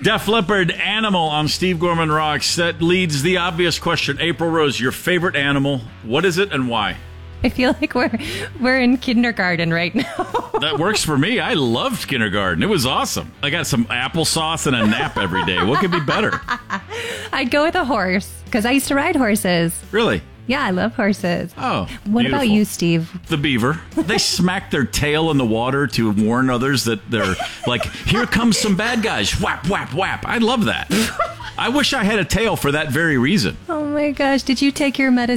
Def Leppard, Animal on Steve Gorman Rocks. That leads the obvious question. April Rose, your favorite animal. What is it and why? I feel like we're in kindergarten right now. That works for me. I loved kindergarten. It was awesome. I got some applesauce and a nap every day. What could be better? I'd go with a horse because I used to ride horses. Really? Yeah, I love horses. Oh, what beautiful. about you, Steve? The beaver. They smack their tail in the water to warn others that they're like, here comes some bad guys. Whap, whap, whap. I love that. I wish I had a tail for that very reason. Oh my gosh, did you take your medicine?